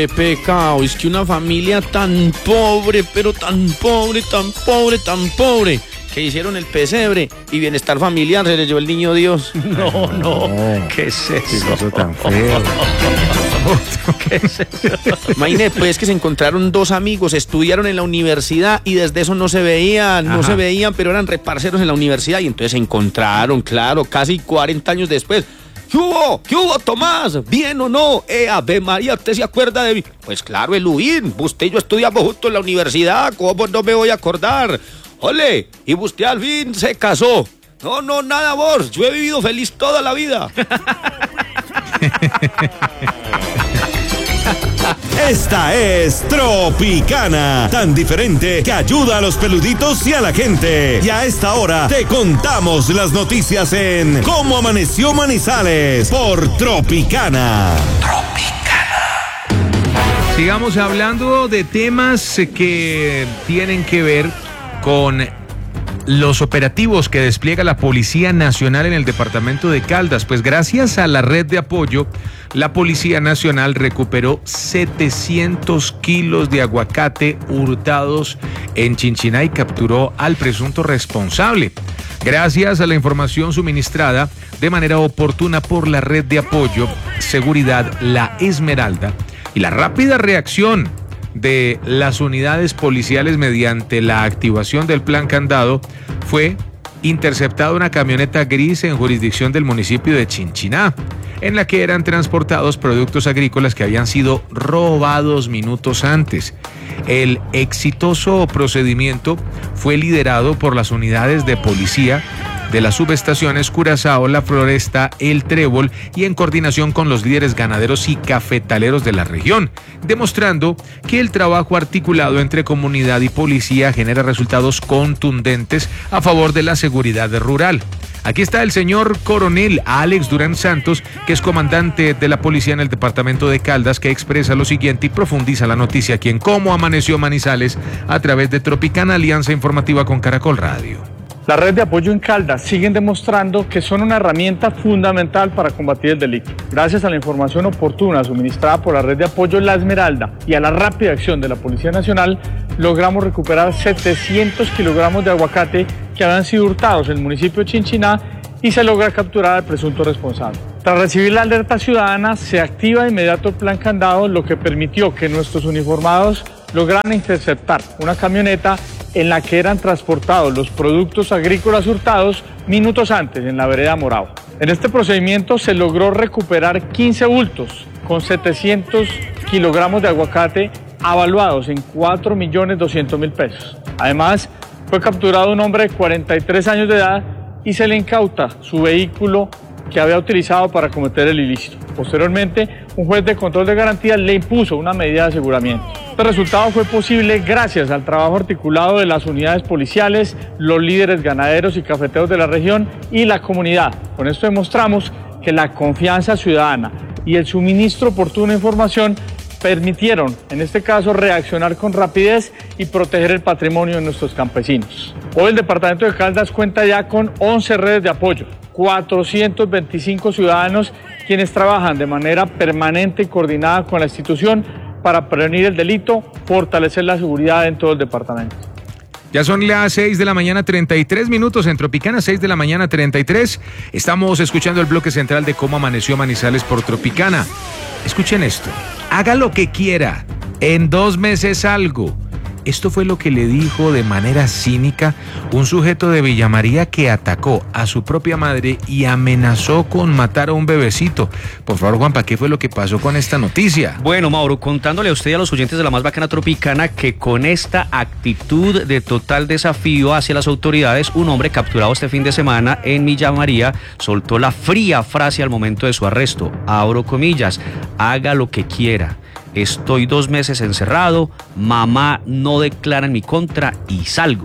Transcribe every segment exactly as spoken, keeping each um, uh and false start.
Qué pecado, es que una familia tan pobre, pero tan pobre, tan pobre, tan pobre, que hicieron el pesebre y bienestar familiar se les llevó el niño Dios. No, no, no. ¿Qué es eso? ¿Qué cosa tan feo? ¿Qué es eso? Imagínate, pues, que se encontraron dos amigos, estudiaron en la universidad y desde eso no se veían, no Ajá. se veían, pero eran reparceros en la universidad y entonces se encontraron, claro, casi cuarenta años después. ¿Qué hubo? ¿Qué hubo, Tomás? ¿Bien o no? Eh, Ave María, ¿usted se acuerda de mí? Pues claro, Eluín, usted y yo estudiamos juntos en la universidad, ¿cómo no me voy a acordar? Ole, y usted al fin se casó. No, no, nada vos, yo he vivido feliz toda la vida. Esta es Tropicana, tan diferente que ayuda a los peluditos y a la gente. Y a esta hora te contamos las noticias en Cómo Amaneció Manizales por Tropicana. Sigamos hablando de temas que tienen que ver con los operativos que despliega la Policía Nacional en el departamento de Caldas. Pues gracias a la red de apoyo, la Policía Nacional recuperó setecientos kilos de aguacate hurtados en Chinchiná y capturó al presunto responsable. Gracias a la información suministrada de manera oportuna por la red de apoyo Seguridad La Esmeralda y la rápida reacción de las unidades policiales mediante la activación del plan candado, fue interceptada una camioneta gris en jurisdicción del municipio de Chinchiná, en la que eran transportados productos agrícolas que habían sido robados minutos antes. El exitoso procedimiento fue liderado por las unidades de policía de las subestaciones Curazao, La Floresta, El Trébol y en coordinación con los líderes ganaderos y cafetaleros de la región, demostrando que el trabajo articulado entre comunidad y policía genera resultados contundentes a favor de la seguridad rural. Aquí está el señor coronel Alex Durán Santos, que es comandante de la policía en el departamento de Caldas, que expresa lo siguiente y profundiza la noticia aquí en Cómo Amaneció Manizales a través de Tropicana, alianza informativa con Caracol Radio. La red de apoyo en Caldas siguen demostrando que son una herramienta fundamental para combatir el delito. Gracias a la información oportuna suministrada por la red de apoyo La Esmeralda y a la rápida acción de la Policía Nacional, logramos recuperar setecientos kilogramos de aguacate que habían sido hurtados en el municipio de Chinchiná y se logra capturar al presunto responsable. Tras recibir la alerta ciudadana, se activa de inmediato el plan candado, lo que permitió que nuestros uniformados lograran interceptar una camioneta en la que eran transportados los productos agrícolas hurtados minutos antes en la vereda Morao. En este procedimiento se logró recuperar quince bultos con setecientos kilogramos de aguacate avaluados en cuatro millones doscientos mil pesos. Además, fue capturado un hombre de cuarenta y tres años de edad y se le incauta su vehículo que había utilizado para cometer el ilícito. Posteriormente, un juez de control de garantías le impuso una medida de aseguramiento. Este resultado fue posible gracias al trabajo articulado de las unidades policiales, los líderes ganaderos y cafeteros de la región y la comunidad. Con esto demostramos que la confianza ciudadana y el suministro oportuno de información permitieron, en este caso, reaccionar con rapidez y proteger el patrimonio de nuestros campesinos. Hoy el departamento de Caldas cuenta ya con once redes de apoyo, cuatrocientos veinticinco ciudadanos quienes trabajan de manera permanente y coordinada con la institución para prevenir el delito, fortalecer la seguridad en todo el departamento. Ya son las seis de la mañana, treinta y tres minutos en Tropicana, seis de la mañana, treinta y tres. Estamos escuchando el bloque central de Cómo Amaneció Manizales por Tropicana. Escuchen esto. Haga lo que quiera. En dos meses algo. Esto fue lo que le dijo de manera cínica un sujeto de Villa María que atacó a su propia madre y amenazó con matar a un bebecito. Por favor, Juanpa, ¿qué fue lo que pasó con esta noticia? Bueno, Mauro, contándole a usted y a los oyentes de la más bacana Tropicana que con esta actitud de total desafío hacia las autoridades, un hombre capturado este fin de semana en Villa María soltó la fría frase al momento de su arresto. Abro comillas, haga lo que quiera. Estoy dos meses encerrado, mamá no declara en mi contra y salgo.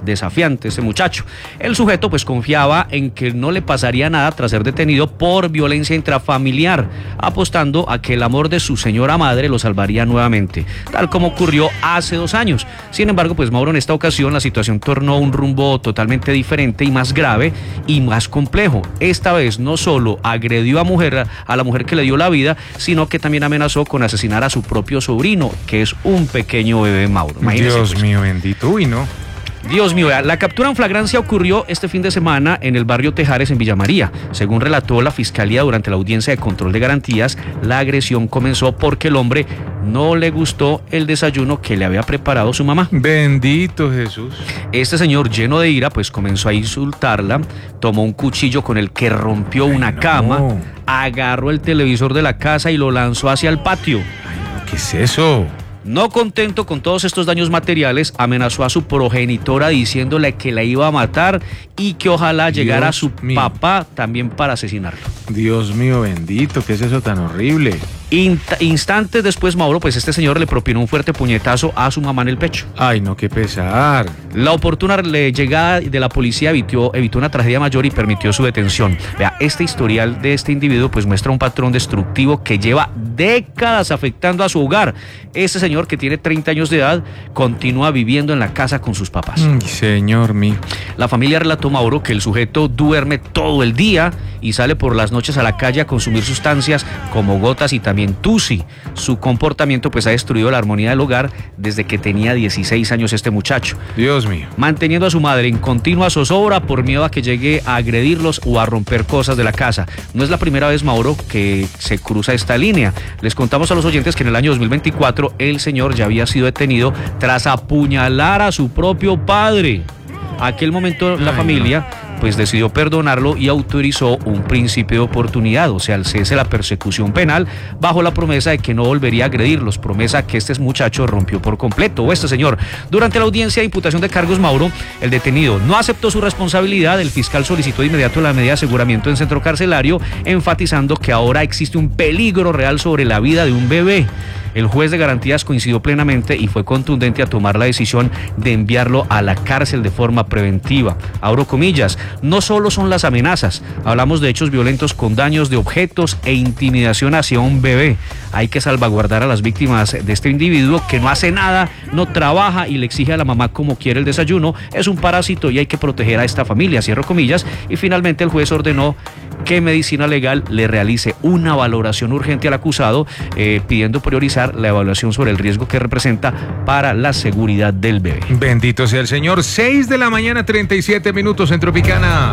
desafiante ese muchacho. El sujeto pues confiaba en que no le pasaría nada tras ser detenido por violencia intrafamiliar, apostando a que el amor de su señora madre lo salvaría nuevamente, tal como ocurrió hace dos años. Sin embargo, pues Mauro, en esta ocasión la situación tornó un rumbo totalmente diferente y más grave y más complejo. Esta vez no solo agredió a mujer, a la mujer que le dio la vida, sino que también amenazó con asesinar a su propio sobrino, que es un pequeño bebé, Mauro. Imagínese, Dios pues. mío bendito, uy no. Dios mío, la captura en flagrancia ocurrió este fin de semana en el barrio Tejares, en Villa María. Según relató la Fiscalía durante la audiencia de control de garantías, la agresión comenzó porque el hombre no le gustó el desayuno que le había preparado su mamá. Bendito Jesús. Este señor, lleno de ira, pues comenzó a insultarla, tomó un cuchillo con el que rompió una Ay, no. cama, agarró el televisor de la casa y lo lanzó hacia el patio. Ay, no, ¿qué es eso? No contento con todos estos daños materiales, amenazó a su progenitora diciéndole que la iba a matar y que ojalá llegara Dios su mío. papá también para asesinarlo. Dios mío bendito, ¿qué es eso tan horrible? Insta- instantes después, Mauro, pues este señor le propinó un fuerte puñetazo a su mamá en el pecho. Ay, no, qué pesar. La oportuna le- llegada de la policía evitó, evitó una tragedia mayor y permitió su detención. Vea, este historial de este individuo pues muestra un patrón destructivo que lleva décadas afectando a su hogar. Este señor, que tiene treinta años de edad, continúa viviendo en la casa con sus papás. Ay, señor mío. La familia relató, Mauro, que el sujeto duerme todo el día y sale por las noches a la calle a consumir sustancias como gotas y también tusi. Su comportamiento pues ha destruido la armonía del hogar desde que tenía dieciséis años este muchacho, Dios mío. manteniendo a su madre en continua zozobra por miedo a que llegue a agredirlos o a romper cosas de la casa. No es la primera vez, Mauro, que se cruza esta línea. Les contamos a los oyentes que en el año dos mil veinticuatro el señor ya había sido detenido tras apuñalar a su propio padre. Aquel momento la Ay, familia pues decidió perdonarlo y autorizó un principio de oportunidad, o sea, el cese de la persecución penal, bajo la promesa de que no volvería a agredirlos, promesa que este muchacho rompió por completo, o este señor. Durante la audiencia de imputación de cargos, Mauro, el detenido no aceptó su responsabilidad. El fiscal solicitó de inmediato la medida de aseguramiento en centro carcelario, enfatizando que ahora existe un peligro real sobre la vida de un bebé. El juez de garantías coincidió plenamente y fue contundente a tomar la decisión de enviarlo a la cárcel de forma preventiva. Abro comillas, no solo son las amenazas, hablamos de hechos violentos con daños de objetos e intimidación hacia un bebé. Hay que salvaguardar a las víctimas de este individuo que no hace nada, no trabaja y le exige a la mamá como quiere el desayuno. Es un parásito y hay que proteger a esta familia, cierro comillas. Y finalmente el juez ordenó que Medicina Legal le realice una valoración urgente al acusado, eh, pidiendo priorizar la evaluación sobre el riesgo que representa para la seguridad del bebé. Bendito sea el Señor. seis de la mañana, treinta y siete minutos en Tropicana.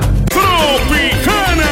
Tropicana.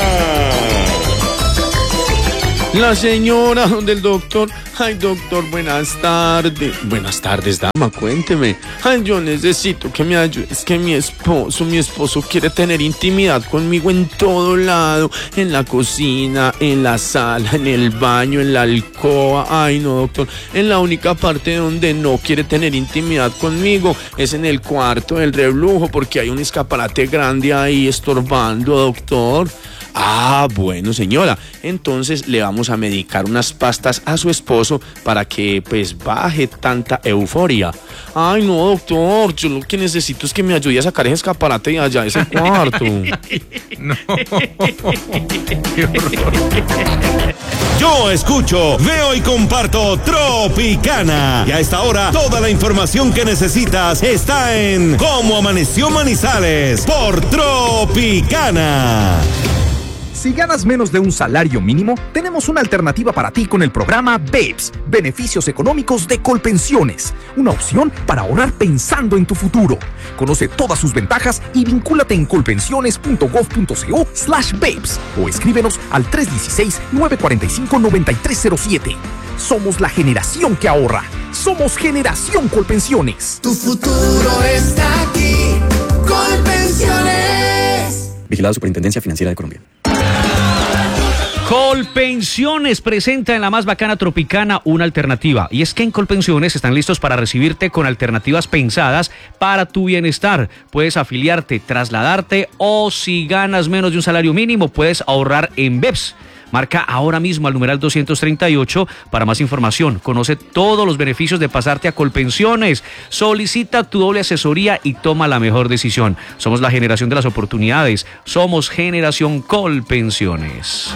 La señora del doctor. Ay, doctor, buenas tardes. Buenas tardes, dama, cuénteme. Ay, yo necesito que me ayude. Es que mi esposo, mi esposo quiere tener intimidad conmigo en todo lado. En la cocina, en la sala, en el baño, en la alcoba. Ay, no, doctor. En la única parte donde no quiere tener intimidad conmigo es en el cuarto del reblujo, porque hay un escaparate grande ahí estorbando, doctor. Ah, bueno, señora, entonces le vamos a medicar unas pastas a su esposo para que pues baje tanta euforia. Ay, no, doctor, yo lo que necesito es que me ayude a sacar ese escaparate de allá de ese cuarto. No. Qué horror. Yo escucho, veo y comparto Tropicana. Y a esta hora, toda la información que necesitas está en Cómo Amaneció Manizales por Tropicana. Si ganas menos de un salario mínimo, tenemos una alternativa para ti con el programa BEPS, Beneficios Económicos de Colpensiones, una opción para ahorrar pensando en tu futuro. Conoce todas sus ventajas y vincúlate en colpensiones.gov.co slash BEPS o escríbenos al tres uno seis, nueve cuatro cinco, nueve tres cero siete. Somos la generación que ahorra. Somos Generación Colpensiones. Tu futuro está aquí. Colpensiones. Vigilado Superintendencia Financiera de Colombia. Colpensiones presenta en la más bacana Tropicana una alternativa, y es que en Colpensiones están listos para recibirte con alternativas pensadas para tu bienestar. Puedes afiliarte, trasladarte o si ganas menos de un salario mínimo puedes ahorrar en BEPS. Marca ahora mismo al numeral doscientos treinta y ocho para más información. Conoce todos los beneficios de pasarte a Colpensiones. Solicita tu doble asesoría y toma la mejor decisión. Somos la generación de las oportunidades. Somos Generación Colpensiones.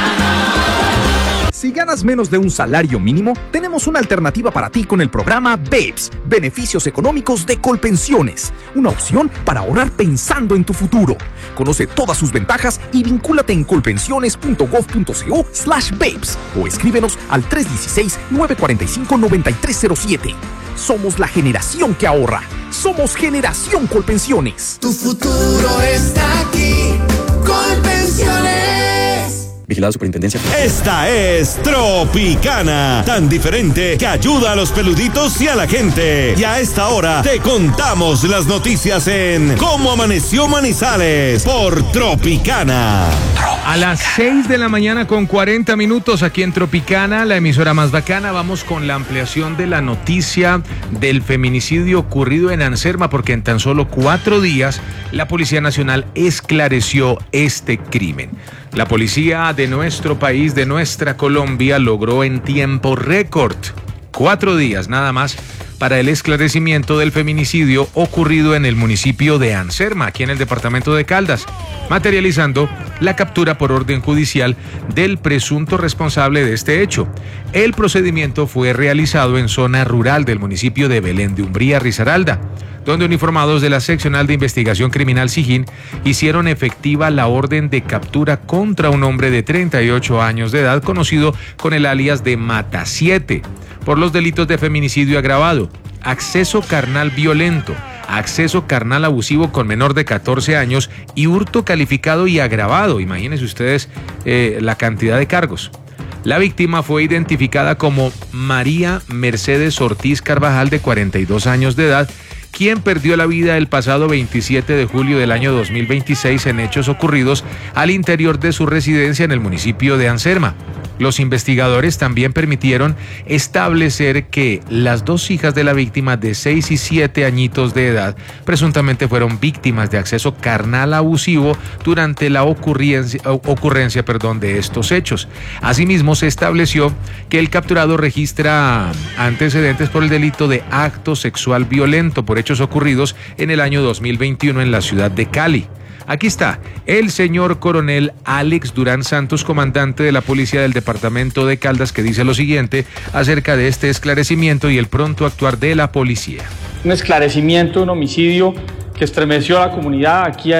Si ganas menos de un salario mínimo, tenemos una alternativa para ti con el programa BEPS, Beneficios Económicos de Colpensiones. Una opción para ahorrar pensando en tu futuro. Conoce todas sus ventajas y vincúlate en colpensiones.gov.co slash BEPS o escríbenos al tres uno seis, nueve cuatro cinco, nueve tres cero siete. Somos la generación que ahorra. Somos Generación Colpensiones. Tu futuro está aquí. Colpensiones. Vigilado Superintendencia. Esta es Tropicana, tan diferente que ayuda a los peluditos y a la gente. Y a esta hora te contamos las noticias en Cómo Amaneció Manizales por Tropicana. A las seis de la mañana con cuarenta minutos aquí en Tropicana, la emisora más bacana, vamos con la ampliación de la noticia del feminicidio ocurrido en Anserma, porque en tan solo cuatro días la Policía Nacional esclareció este crimen. La policía de nuestro país, de nuestra Colombia, logró en tiempo récord, cuatro días nada más, para el esclarecimiento del feminicidio ocurrido en el municipio de Anserma, aquí en el departamento de Caldas, materializando la captura por orden judicial del presunto responsable de este hecho. El procedimiento fue realizado en zona rural del municipio de Belén de Umbría, Risaralda, donde uniformados de la Seccional de Investigación Criminal Sijín hicieron efectiva la orden de captura contra un hombre de treinta y ocho años de edad, conocido con el alias de Mata siete, por los delitos de feminicidio agravado, acceso carnal violento, acceso carnal abusivo con menor de catorce años y hurto calificado y agravado. Imagínense ustedes eh, la cantidad de cargos. La víctima fue identificada como María Mercedes Ortiz Carvajal, de cuarenta y dos años de edad, quien perdió la vida el pasado veintisiete de julio del año dos mil veintiséis en hechos ocurridos al interior de su residencia en el municipio de Anserma. Los investigadores también permitieron establecer que las dos hijas de la víctima, de seis y siete añitos de edad, presuntamente fueron víctimas de acceso carnal abusivo durante la ocurrencia, ocurrencia perdón, de estos hechos. Asimismo, se estableció que el capturado registra antecedentes por el delito de acto sexual violento por hechos ocurridos en el año dos mil veintiuno en la ciudad de Cali. Aquí está el señor coronel Alex Durán Santos, comandante de la policía del departamento de Caldas, que dice lo siguiente acerca de este esclarecimiento y el pronto actuar de la policía. Un esclarecimiento, un homicidio que estremeció a la comunidad aquí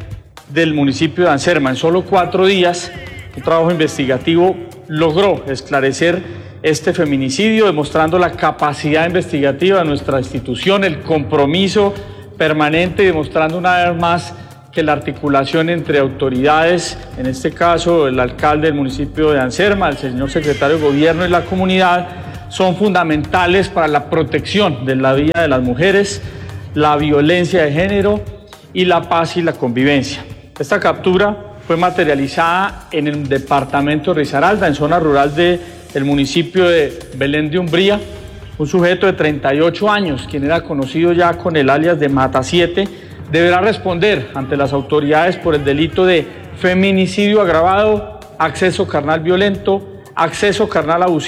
del municipio de Anserma. En solo cuatro días, un trabajo investigativo logró esclarecer este feminicidio, demostrando la capacidad investigativa de nuestra institución, el compromiso permanente, demostrando una vez más que la articulación entre autoridades, en este caso el alcalde del municipio de Anserma, el señor secretario de Gobierno y la comunidad, son fundamentales para la protección de la vida de las mujeres, la violencia de género y la paz y la convivencia. Esta captura fue materializada en el departamento de Risaralda, en zona rural del municipio de Belén de Umbría. Un sujeto de treinta y ocho años, quien era conocido ya con el alias de Mata siete, deberá responder ante las autoridades por el delito de feminicidio agravado, acceso carnal violento, acceso carnal abusivo